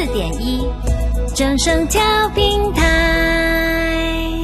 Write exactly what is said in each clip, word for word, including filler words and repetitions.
点一，正声调频台。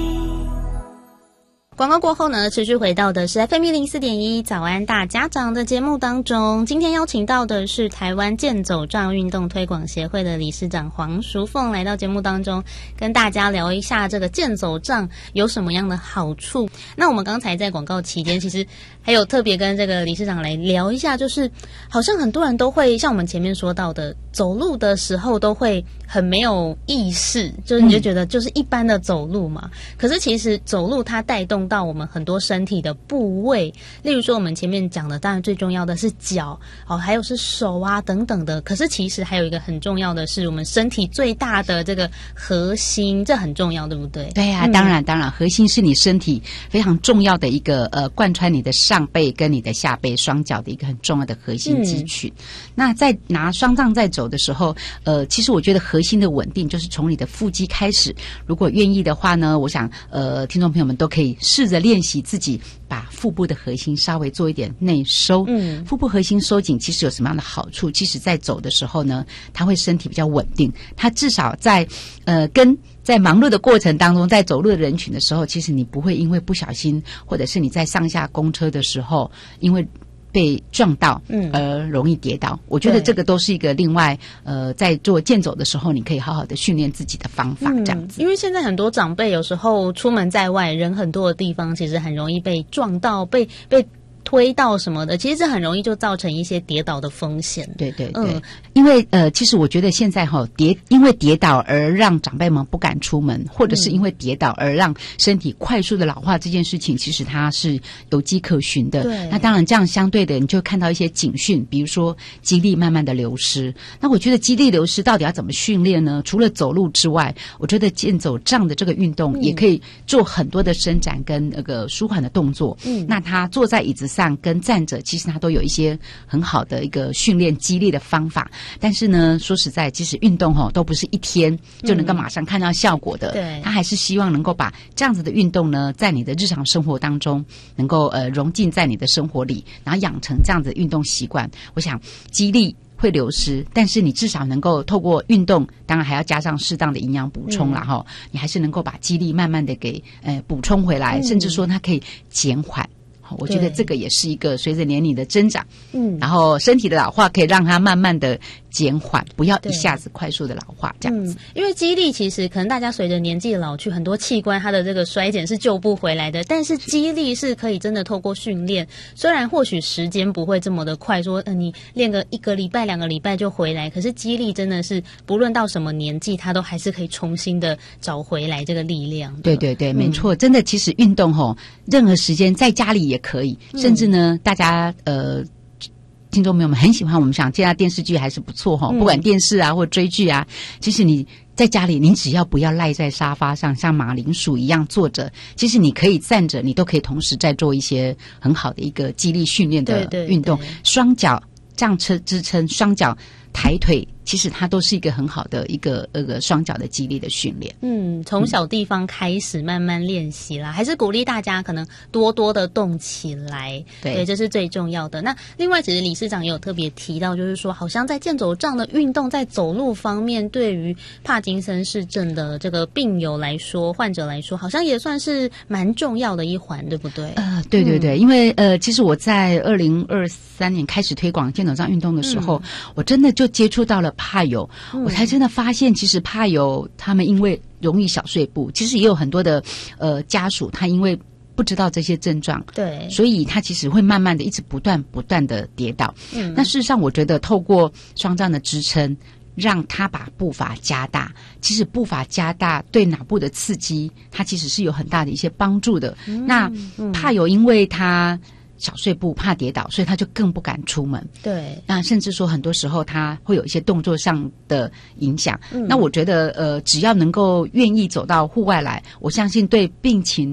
广告过后呢，持续回到的是 F M 一零四点一早安大家长的节目当中。今天邀请到的是台湾健走杖运动推广协会的理事长黄淑凤，来到节目当中跟大家聊一下这个健走杖有什么样的好处。那我们刚才在广告期间其实还有特别跟这个理事长来聊一下，就是好像很多人都会像我们前面说到的，走路的时候都会很没有意识，就是你就觉得就是一般的走路嘛、嗯、可是其实走路它带动到我们很多身体的部位，例如说我们前面讲的当然最重要的是脚、哦、还有是手啊等等的，可是其实还有一个很重要的是我们身体最大的这个核心，这很重要对不对？ 对啊、嗯、当然当然，核心是你身体非常重要的一个呃贯穿你的上背跟你的下背双脚的一个很重要的核心肌群、嗯、那在拿双杖在走的时候呃其实我觉得核心的稳定就是从你的腹肌开始，如果愿意的话呢，我想呃听众朋友们都可以试着练习自己把腹部的核心稍微做一点内收。嗯，腹部核心收紧其实有什么样的好处？其实在走的时候呢，它会身体比较稳定，它至少在呃跟在忙碌的过程当中，在走路的人群的时候，其实你不会因为不小心，或者是你在上下公车的时候因为被撞到而容易跌倒、嗯、我觉得这个都是一个另外呃，在做健走的时候你可以好好的训练自己的方法、嗯、这样子。 因为现在很多长辈有时候出门在外人很多的地方，其实很容易被撞到被被推到什么的，其实这很容易就造成一些跌倒的风险。 对对对、嗯、因为呃，其实我觉得现在哈、哦、跌因为跌倒而让长辈们不敢出门，或者是因为跌倒而让身体快速的老化，这件事情其实它是有迹可循的。对，那当然这样相对的你就看到一些警讯，比如说肌力慢慢的流失。那我觉得肌力流失到底要怎么训练呢？除了走路之外，我觉得健走杖的这个运动也可以做很多的伸展跟那个舒缓的动作。嗯，那他坐在椅子上跟站着其实它都有一些很好的一个训练肌力的方法，但是呢说实在其实运动齁都不是一天就能够马上看到效果的、嗯、对，他还是希望能够把这样子的运动呢在你的日常生活当中能够呃融进在你的生活里，然后养成这样子的运动习惯。我想肌力会流失，但是你至少能够透过运动，当然还要加上适当的营养补充啦、嗯、你还是能够把肌力慢慢的给呃补充回来、嗯、甚至说它可以减缓。我觉得这个也是一个随着年龄的增长，嗯，然后身体的老化可以让它慢慢的减缓，不要一下子快速的老化这样子、嗯、 因为肌力其实可能大家随着年纪的老去，很多器官它的这个衰减是救不回来的，但是肌力是可以真的透过训练，虽然或许时间不会这么的快，说、呃、你练个一个礼拜两个礼拜就回来，可是肌力真的是不论到什么年纪它都还是可以重新的找回来这个力量的。 对对对、嗯、没错，真的其实运动吼任何时间在家里也可以，甚至呢、嗯、大家呃听众朋友们很喜欢我们想现在电视剧还是不错、嗯、不管电视啊或追剧啊，其实你在家里你只要不要赖在沙发上像马铃薯一样坐着，其实你可以站着，你都可以同时在做一些很好的一个肌力训练的运动。对对对，双脚这样支支撑，双脚抬腿，其实它都是一个很好的一个那个双脚的肌力的训练。嗯， 从小地方开始慢慢练习啦、嗯、还是鼓励大家可能多多的动起来。 对, 对，这是最重要的。那另外其实理事长也有特别提到，就是说好像在健走杖的运动在走路方面，对于帕金森氏症的这个病友来说，患者来说好像也算是蛮重要的一环，对不对？呃， 对对对、嗯、因为呃其实我在二零二三年开始推广健走杖运动的时候、嗯、我真的就接触到了帕友、嗯、我才真的发现其实帕友他们因为容易小碎步，其实也有很多的呃家属他因为不知道这些症状，对，所以他其实会慢慢的一直不断不断的跌倒。嗯，那事实上我觉得透过双杖的支撑让他把步伐加大，其实步伐加大对脑部的刺激它其实是有很大的一些帮助的。嗯、那帕友因为他小碎步怕跌倒，所以他就更不敢出门。对，那甚至说很多时候他会有一些动作上的影响。嗯、那我觉得呃，只要能够愿意走到户外来，我相信对病情